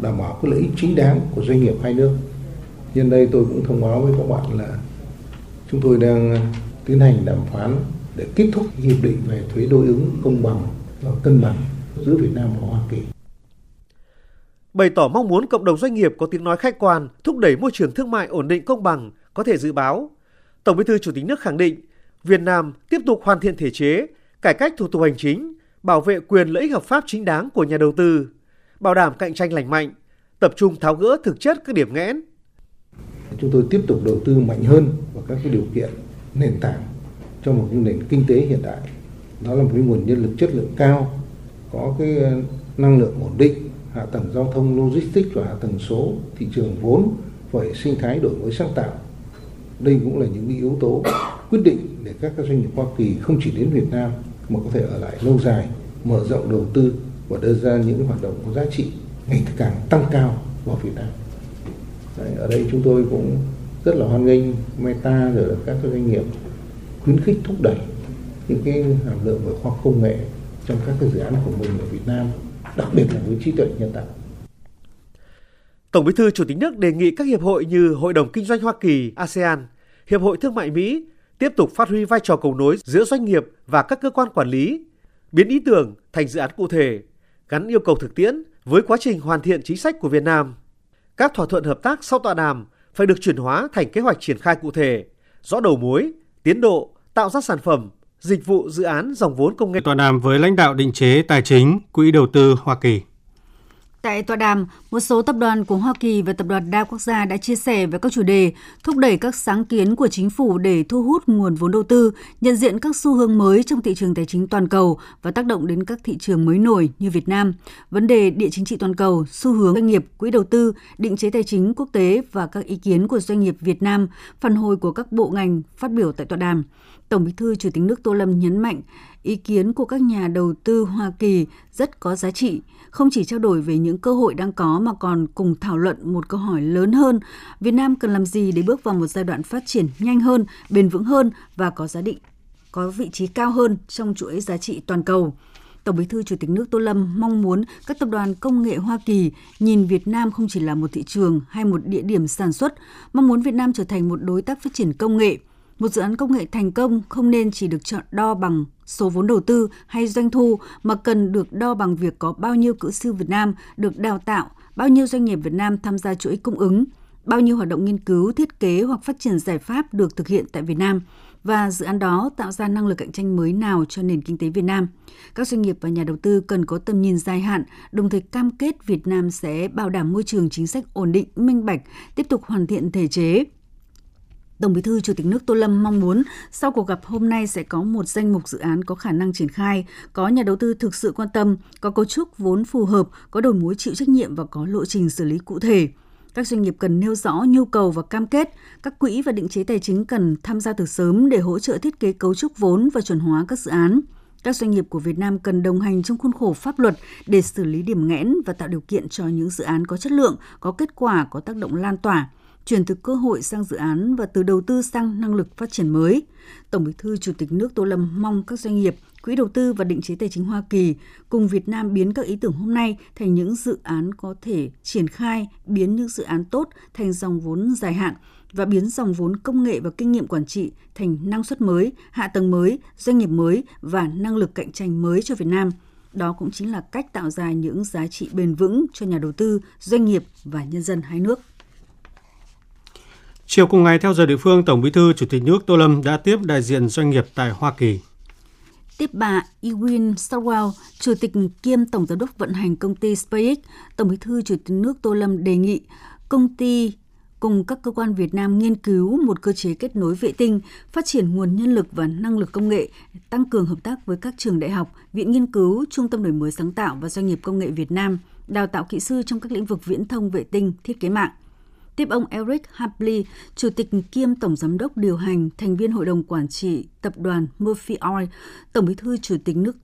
đảm bảo cái lợi ích chính đáng của doanh nghiệp hai nước. Nhân đây tôi cũng thông báo với các bạn là chúng tôi đang tiến hành đàm phán để kết thúc hiệp định về thuế đối ứng công bằng và cân bằng giữa Việt Nam và Hoa Kỳ. Bày tỏ mong muốn cộng đồng doanh nghiệp có tiếng nói khách quan, thúc đẩy môi trường thương mại ổn định công bằng, có thể dự báo, Tổng Bí thư Chủ tịch nước khẳng định Việt Nam tiếp tục hoàn thiện thể chế, cải cách thủ tục hành chính, bảo vệ quyền lợi ích hợp pháp chính đáng của nhà đầu tư, bảo đảm cạnh tranh lành mạnh, tập trung tháo gỡ thực chất các điểm nghẽn. Chúng tôi tiếp tục đầu tư mạnh hơn vào các cái điều kiện nền tảng cho một nền kinh tế hiện đại. Đó là một cái nguồn nhân lực chất lượng cao, có cái năng lượng ổn định, hạ tầng giao thông logistics và hạ tầng số, thị trường vốn và hệ sinh thái đổi mới sáng tạo. Đây cũng là những yếu tố quyết định để các doanh nghiệp Hoa Kỳ không chỉ đến Việt Nam mà có thể ở lại lâu dài, mở rộng đầu tư và đưa ra những hoạt động có giá trị ngày càng tăng cao vào Việt Nam. Ở đây chúng tôi cũng rất là hoan nghênh Meta rồi là các doanh nghiệp khuyến khích thúc đẩy những cái hàm lượng về khoa học công nghệ trong các cái dự án của mình ở Việt Nam, đặc biệt là với trí tuệ nhân tạo. Tổng Bí thư Chủ tịch nước đề nghị các hiệp hội như Hội đồng Kinh doanh Hoa Kỳ, ASEAN, Hiệp hội Thương mại Mỹ tiếp tục phát huy vai trò cầu nối giữa doanh nghiệp và các cơ quan quản lý, biến ý tưởng thành dự án cụ thể, gắn yêu cầu thực tiễn với quá trình hoàn thiện chính sách của Việt Nam. Các thỏa thuận hợp tác sau tọa đàm phải được chuyển hóa thành kế hoạch triển khai cụ thể, rõ đầu mối, tiến độ, tạo ra sản phẩm, dịch vụ dự án dòng vốn công nghệ. Tọa đàm với lãnh đạo định chế tài chính, Quỹ đầu tư Hoa Kỳ. Tại tọa đàm, một số tập đoàn của Hoa Kỳ và tập đoàn đa quốc gia đã chia sẻ về các chủ đề thúc đẩy các sáng kiến của chính phủ để thu hút nguồn vốn đầu tư, nhận diện các xu hướng mới trong thị trường tài chính toàn cầu và tác động đến các thị trường mới nổi như Việt Nam, vấn đề địa chính trị toàn cầu, xu hướng doanh nghiệp, quỹ đầu tư, định chế tài chính quốc tế và các ý kiến của doanh nghiệp Việt Nam, phản hồi của các bộ ngành phát biểu tại tọa đàm. Tổng Bí thư Chủ tịch nước Tô Lâm nhấn mạnh, ý kiến của các nhà đầu tư Hoa Kỳ rất có giá trị, không chỉ trao đổi về những cơ hội đang có mà còn cùng thảo luận một câu hỏi lớn hơn, Việt Nam cần làm gì để bước vào một giai đoạn phát triển nhanh hơn, bền vững hơn và có vị trí cao hơn trong chuỗi giá trị toàn cầu. Tổng Bí thư Chủ tịch nước Tô Lâm mong muốn các tập đoàn công nghệ Hoa Kỳ nhìn Việt Nam không chỉ là một thị trường hay một địa điểm sản xuất, mong muốn Việt Nam trở thành một đối tác phát triển công nghệ. Một dự án công nghệ thành công không nên chỉ được chọn đo bằng số vốn đầu tư hay doanh thu, mà cần được đo bằng việc có bao nhiêu kỹ sư Việt Nam được đào tạo, bao nhiêu doanh nghiệp Việt Nam tham gia chuỗi cung ứng, bao nhiêu hoạt động nghiên cứu, thiết kế hoặc phát triển giải pháp được thực hiện tại Việt Nam, và dự án đó tạo ra năng lực cạnh tranh mới nào cho nền kinh tế Việt Nam. Các doanh nghiệp và nhà đầu tư cần có tầm nhìn dài hạn, đồng thời cam kết Việt Nam sẽ bảo đảm môi trường chính sách ổn định, minh bạch, tiếp tục hoàn thiện thể chế. Tổng Bí thư Chủ tịch nước Tô Lâm mong muốn sau cuộc gặp hôm nay sẽ có một danh mục dự án có khả năng triển khai, có nhà đầu tư thực sự quan tâm, có cấu trúc vốn phù hợp, có đầu mối chịu trách nhiệm và có lộ trình xử lý cụ thể. Các doanh nghiệp cần nêu rõ nhu cầu và cam kết, các quỹ và định chế tài chính cần tham gia từ sớm để hỗ trợ thiết kế cấu trúc vốn và chuẩn hóa các dự án. Các doanh nghiệp của Việt Nam cần đồng hành trong khuôn khổ pháp luật để xử lý điểm nghẽn và tạo điều kiện cho những dự án có chất lượng, có kết quả, có tác động lan tỏa, chuyển từ cơ hội sang dự án và từ đầu tư sang năng lực phát triển mới. Tổng Bí thư Chủ tịch nước Tô Lâm mong các doanh nghiệp, quỹ đầu tư và định chế tài chính Hoa Kỳ cùng Việt Nam biến các ý tưởng hôm nay thành những dự án có thể triển khai, biến những dự án tốt thành dòng vốn dài hạn và biến dòng vốn công nghệ và kinh nghiệm quản trị thành năng suất mới, hạ tầng mới, doanh nghiệp mới và năng lực cạnh tranh mới cho Việt Nam. Đó cũng chính là cách tạo ra những giá trị bền vững cho nhà đầu tư, doanh nghiệp và nhân dân hai nước. Chiều cùng ngày, theo giờ địa phương, Tổng Bí thư Chủ tịch nước Tô Lâm đã tiếp đại diện doanh nghiệp tại Hoa Kỳ. Tiếp bà Ewin Stowell, Chủ tịch kiêm Tổng Giám đốc vận hành công ty SpaceX, Tổng Bí thư Chủ tịch nước Tô Lâm đề nghị công ty cùng các cơ quan Việt Nam nghiên cứu một cơ chế kết nối vệ tinh, phát triển nguồn nhân lực và năng lực công nghệ, tăng cường hợp tác với các trường đại học, viện nghiên cứu, trung tâm đổi mới sáng tạo và doanh nghiệp công nghệ Việt Nam, đào tạo kỹ sư trong các lĩnh vực viễn thông vệ tinh, thiết kế mạng. Tiếp ông Eric Hampley, Chủ tịch kiêm Tổng Giám đốc điều hành, thành viên Hội đồng Quản trị Tập đoàn Murphy Oil, Tổng Bí thư Chủ tịch nước